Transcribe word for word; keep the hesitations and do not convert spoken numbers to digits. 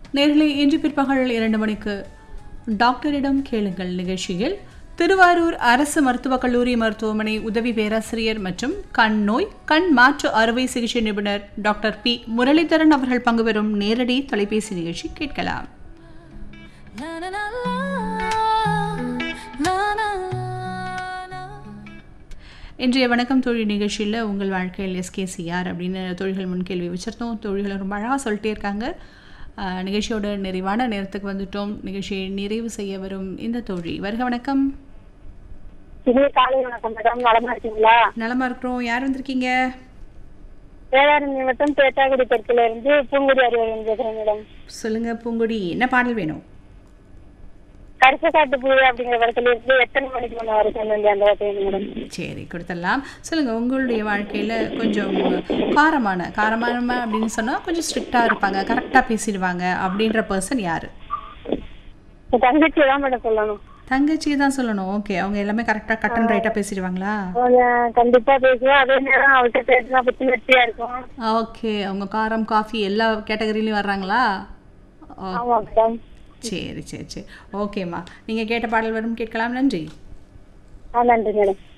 நேரிலே இன்று பிற்பகல் இரண்டு மணிக்கு டாக்டரிடம் கேளுங்கள் நிகழ்ச்சியில் திருவாரூர் அரசு மருத்துவக் கல்லூரி மருத்துவமனை உதவி பேராசிரியர் மற்றும் கண் நோய் கண் மாற்று அறுவை சிகிச்சை நிபுணர் டாக்டர் பி முரளிதரன் அவர்கள் பங்குபெறும் நேரடி தொலைபேசி நிகழ்ச்சி கேட்கலாம். இன்றைய வணக்கம் தொழில் நிகழ்ச்சியில் உங்கள் வாழ்க்கையில் எஸ்கேசிஆர் அப்படின்னு தொழில்கள் முன்கேள்வி வச்சிருந்தோம். தொழில்கள் ரொம்ப அழகாக சொல்லிட்டே இருக்காங்க. நிகழ்ச்சியோட நிறைவான நேரத்துக்கு வந்துட்டோம். நிகழ்ச்சியை நிறைவு செய்ய வரும் இந்த தோழி வருக. வணக்கம். நலமா இருக்கீங்களா? நலமா இருக்கிறோம். யார் வந்திருக்கீங்க? வேளாண்மை மட்டும் பேட்டாக்குடி தெற்குல இருந்து பூங்குடி அறிவுரை பேசுறேன் மேடம். சொல்லுங்க பூங்குடி, என்ன பாடல் வேணும்? கரிச காட்டு பூ அப்படிங்கிற படத்துல இருந்து எத்தனை மணிக்கு மணி வரைக்கும் அந்த வார்த்தை மேடம். சரி, கொடுத்துடலாம். சொல்லுங்க, உங்களுடைய வாழ்க்கையில கொஞ்சம் காரமான காரமான அப்படின்னு சொன்னா கொஞ்சம் ஸ்ட்ரிக்டா இருப்பாங்க, கரெக்டா பேசிடுவாங்க அப்படின்ற பர்சன் யாரு? தங்கச்சி தான் மேடம் சொல்லணும். தங்கச்சி தான் சொல்லணும். ஓகே, அவங்க எல்லாமே கரெக்டா கட் அண்ட் ரைட்டா பேசிடுவாங்களா? கண்டிப்பா பேசுவேன். அதே நேரம் அவர்கிட்ட பேசினா பத்தி வெற்றியா இருக்கும். ஓகே, அவங்க காரம் காஃபி எல்லா கேட்டகரியிலையும் வர்றாங்களா? ஆமா மேடம். சரி சரி சரி ஓகேம்மா, நீங்கள் கேட்ட பாடல் வரும், கேட்கலாம். நன்றி. ஆ, நன்றி மேடம்.